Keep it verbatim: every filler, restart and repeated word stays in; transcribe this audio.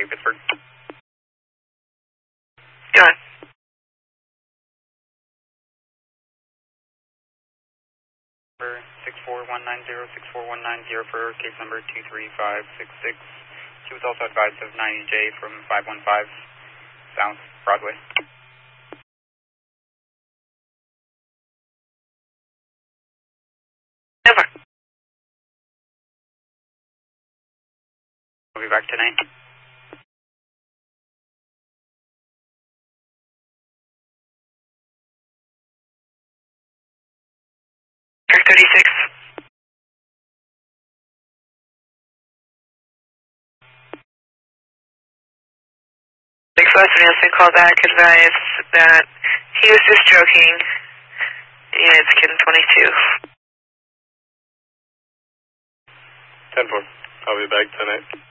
Pittsburgh. Go on. six four one nine zero, six four one nine zero for case number two three five six six. She was also advised of ninety J from five one five South Broadway. Over. We'll be back tonight. three thirty-six. Six West Nelson called back, advised that he was just joking. Yeah, it's Kitten twenty-two. ten four. I'll be back tonight.